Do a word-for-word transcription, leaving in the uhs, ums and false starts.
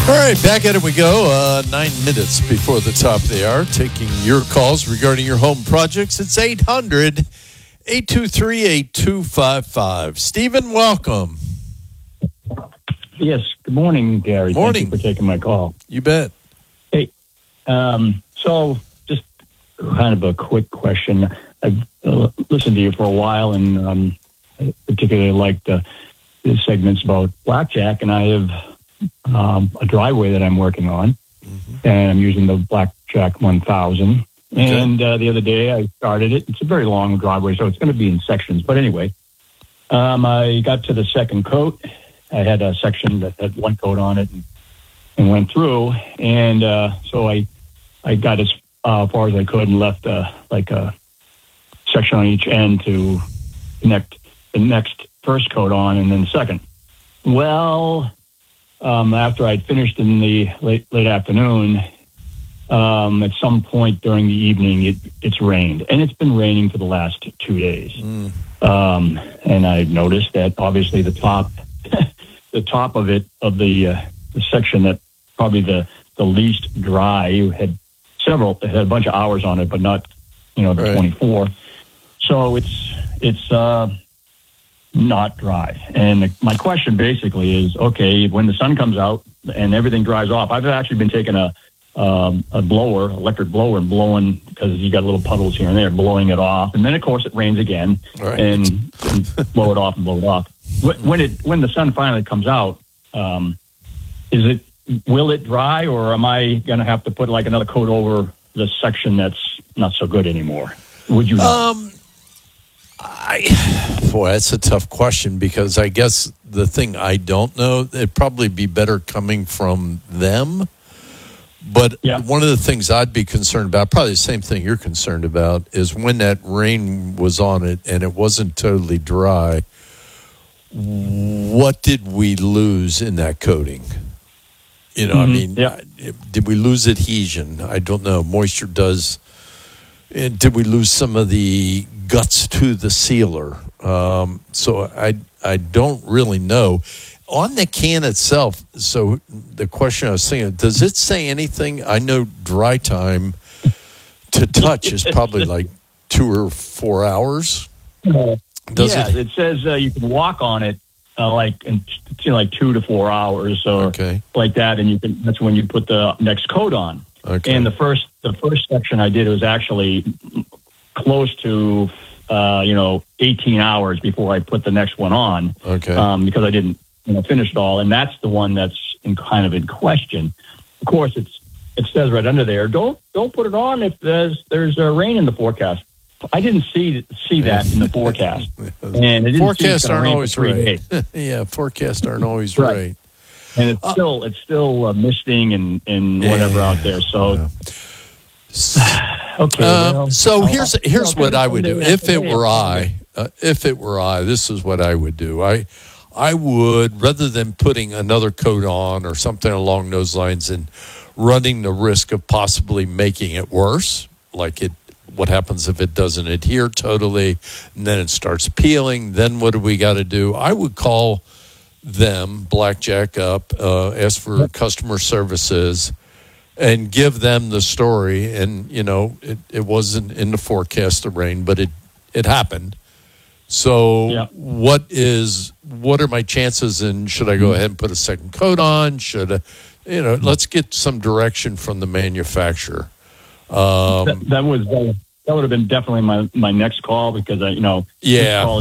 All right, back at it we go. Uh, nine minutes before the top of the hour, taking your calls regarding your home projects. It's eight hundred, eight two three, eight two five five. Stephen, welcome. Yes, good morning, Gary. Morning. Thank you for taking my call. You bet. Hey, um, so just kind of a quick question. I've uh, listened to you for a while, and um, I particularly liked uh, the segments about blackjack, and I have um, a driveway that I'm working on, mm-hmm. and I'm using the Blackjack one thousand. Okay. And uh, the other day I started it. It's a very long driveway, so it's going to be in sections. But anyway, um, I got to the second coat. I had a section that had one coat on it and, and went through. And uh, so I I got as uh, far as I could and left uh, like a section on each end to connect the next first coat on and then the second. Well, um, after I'd finished in the late late afternoon, um, at some point during the evening, it, it's rained. And it's been raining for the last two days. Mm. Um, and I noticed that obviously the top... the top of it, of the, uh, the section that probably the, the least dry, had several, it had a bunch of hours on it, but not, you know, the right. twenty-four. So it's, it's, uh, not dry. And the, my question basically is, okay, when the sun comes out and everything dries off, I've actually been taking a, um, a blower, electric blower, and blowing, because you got little puddles here and there, blowing it off. And then of course it rains again right. and, and blow it off and blow it off. When it when the sun finally comes out, um, is it will it dry, or am I going to have to put like another coat over the section that's not so good anymore? Would you know? Um, I boy, that's a tough question, because I guess the thing I don't know, it'd probably be better coming from them. But yeah. one of the things I'd be concerned about, probably the same thing you're concerned about, is when that rain was on it and it wasn't totally dry. What did we lose in that coating? You know, mm-hmm. I mean, yeah. did we lose adhesion? I don't know. Moisture does. Did we lose some of the guts to the sealer? Um, so I I don't really know. On the can itself, so the question I was thinking, does it say anything? I know dry time to touch is probably like two or four hours. Uh, Does yeah, it? it says uh, you can walk on it uh, like in t- like two to four hours or okay. like that, and you can. That's when you put the next coat on. Okay. And the first the first section I did was actually close to uh, you know eighteen hours before I put the next one on. Okay. Um, because I didn't you know finish it all, and that's the one that's in kind of in question. Of course, it's it says right under there, don't don't put it on if there's there's uh, rain in the forecast. I didn't see see that in the forecast, and it forecasts aren't always right. yeah, forecasts aren't always right. right. And it's uh, still it's still uh, misting and, and whatever yeah, out there. So, yeah. okay. Uh, well, so I'll, here's here's I'll what I would do if it were I. Uh, if it were I, this is what I would do. I I would, rather than putting another coat on or something along those lines and running the risk of possibly making it worse, like it. What happens if it doesn't adhere totally, and then it starts peeling? Then what do we got to do? I would call them, Blackjack, up, uh, ask for customer services, and give them the story. And, you know, it, it wasn't in the forecast of rain, but it, it happened. So yeah. what is what are my chances, and should I go ahead and put a second coat on? Should I, you know, let's get some direction from the manufacturer. Um, that, that was uh, that would have been definitely my, my next call, because I you know yeah.